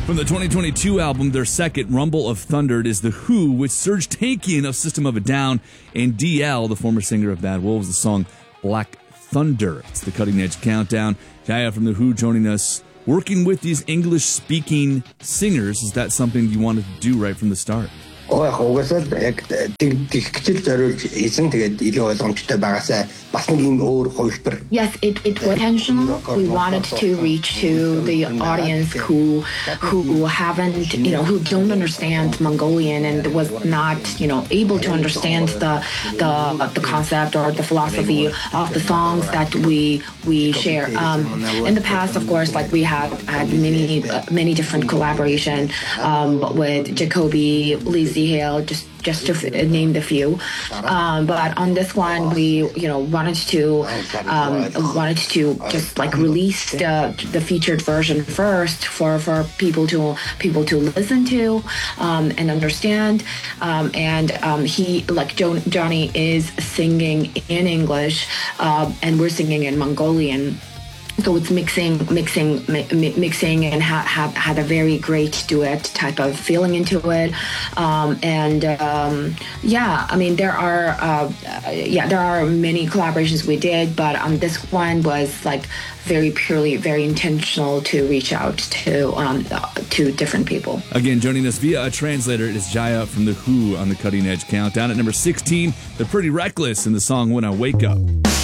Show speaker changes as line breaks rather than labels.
From the 2022 album, their second, Rumble of Thunder, is The Who with Serj Tankian of System of a Down and DL, the former singer of Bad Wolves, the song Black Thunder. It's the Cutting Edge Countdown. Jaya from The Who joining us, working with these English-speaking singers. Is that something you wanted to do right from the start?
Угаасаа яг тэгхчил зориулж хийсэн. Тэгээд илүү ойлгомжтой байгаасаа бас нэг юм өөр хувилбар.
Yes, it was intentional. We wanted to reach to the audience who haven't, who don't understand Mongolian and was not, able to understand the concept or the philosophy of the songs that we share. In the past, of course, like we have had many different collaboration with Jacoby, Lizzie Hale, just to name the few. But on this one, we wanted to just like release the featured version first for people to listen to and understand. He, like Johnny, is singing in English and we're singing in Mongolian. So it's mixing and had a very great duet type of feeling into it. There are many collaborations we did, but this one was like very intentional to reach out to different people.
Again, joining us via a translator is Jaya from The Who on the Cutting Edge Countdown. At number 16, they're Pretty Reckless in the song When I Wake Up.